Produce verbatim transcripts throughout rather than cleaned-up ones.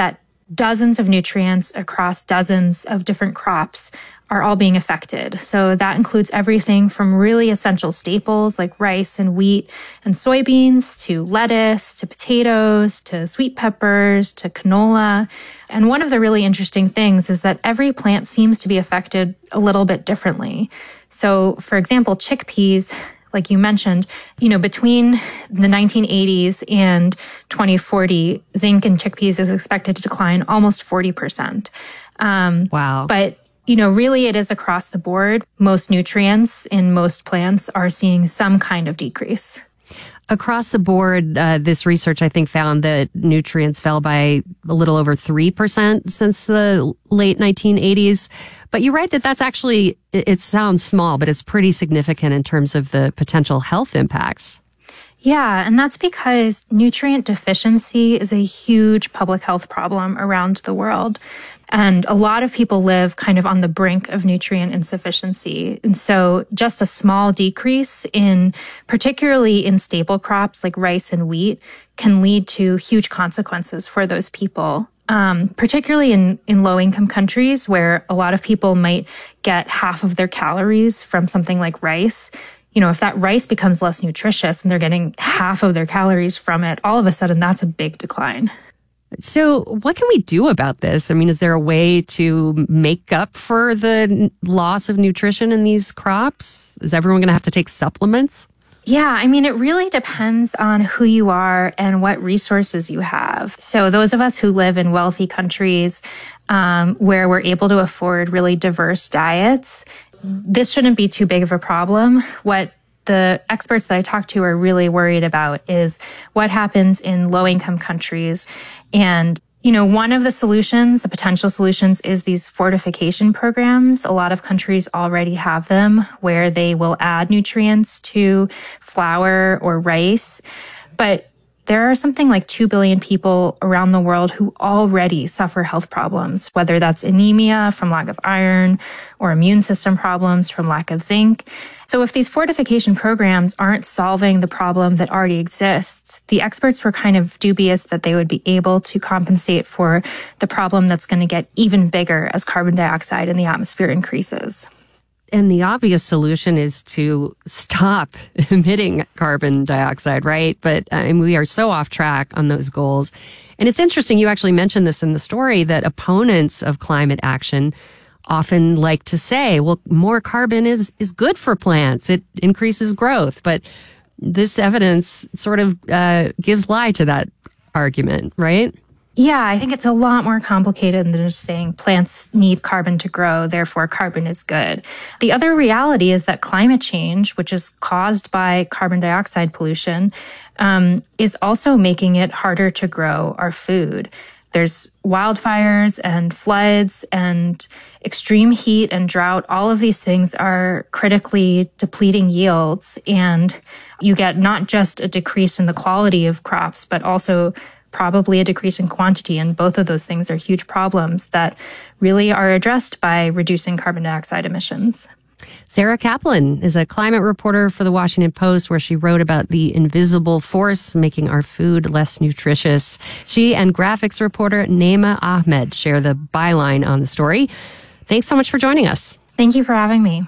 that dozens of nutrients across dozens of different crops are all being affected. So that includes everything from really essential staples like rice and wheat and soybeans to lettuce, to potatoes, to sweet peppers, to canola. And one of the really interesting things is that every plant seems to be affected a little bit differently. So for example, chickpeas, like you mentioned, you know, between the nineteen eighties and twenty forty, zinc in chickpeas is expected to decline almost forty percent. Um, wow. But you know, really it is across the board. Most nutrients in most plants are seeing some kind of decrease. Across the board, uh, this research, I think, found that nutrients fell by a little over three percent since the late nineteen eighties. But you write that that's actually, it, it sounds small, but it's pretty significant in terms of the potential health impacts. Yeah, and that's because nutrient deficiency is a huge public health problem around the world. And a lot of people live kind of on the brink of nutrient insufficiency. And so just a small decrease in, particularly in staple crops like rice and wheat, can lead to huge consequences for those people. Um, particularly in, in low-income countries where a lot of people might get half of their calories from something like rice. You know, if that rice becomes less nutritious and they're getting half of their calories from it, all of a sudden that's a big decline. So what can we do about this? I mean, is there a way to make up for the loss of nutrition in these crops? Is everyone going to have to take supplements? Yeah, I mean, it really depends on who you are and what resources you have. So those of us who live in wealthy countries um, where we're able to afford really diverse diets, this shouldn't be too big of a problem. What the experts that I talk to are really worried about is what happens in low-income countries. And, you know, one of the solutions, the potential solutions, is these fortification programs. A lot of countries already have them where they will add nutrients to flour or rice. But there are something like two billion people around the world who already suffer health problems, whether that's anemia from lack of iron or immune system problems from lack of zinc. So if these fortification programs aren't solving the problem that already exists, the experts were kind of dubious that they would be able to compensate for the problem that's going to get even bigger as carbon dioxide in the atmosphere increases. And the obvious solution is to stop emitting carbon dioxide, right? But I mean, we are so off track on those goals. And it's interesting, you actually mentioned this in the story, that opponents of climate action often like to say, well, more carbon is, is good for plants. It increases growth. But this evidence sort of uh, gives lie to that argument, right? Yeah, I think it's a lot more complicated than just saying plants need carbon to grow, therefore carbon is good. The other reality is that climate change, which is caused by carbon dioxide pollution, um, is also making it harder to grow our food. There's wildfires and floods and extreme heat and drought. All of these things are critically depleting yields, and you get not just a decrease in the quality of crops, but also probably a decrease in quantity. And both of those things are huge problems that really are addressed by reducing carbon dioxide emissions. Sarah Kaplan is a climate reporter for the Washington Post, where she wrote about the invisible force making our food less nutritious. She and graphics reporter Naima Ahmed share the byline on the story. Thanks so much for joining us. Thank you for having me.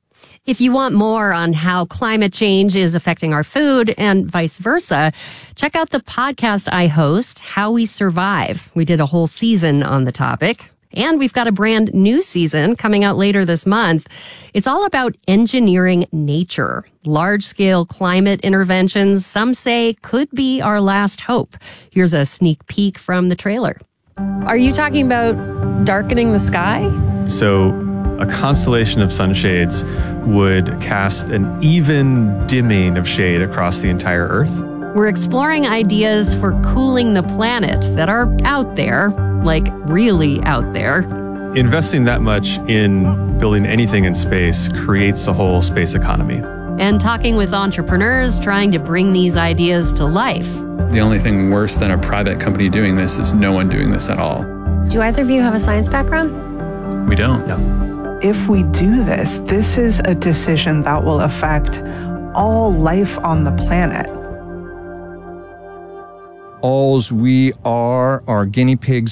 If you want more on how climate change is affecting our food and vice versa, check out the podcast I host, How We Survive. We did a whole season on the topic. And we've got a brand new season coming out later this month. It's all about engineering nature. Large-scale climate interventions, some say, could be our last hope. Here's a sneak peek from the trailer. Are you talking about darkening the sky? So a constellation of sunshades would cast an even dimming of shade across the entire Earth. We're exploring ideas for cooling the planet that are out there, like really out there. Investing that much in building anything in space creates a whole space economy. And talking with entrepreneurs trying to bring these ideas to life. The only thing worse than a private company doing this is no one doing this at all. Do either of you have a science background? We don't. No. If we do this, this is a decision that will affect all life on the planet. Alls we are are guinea pigs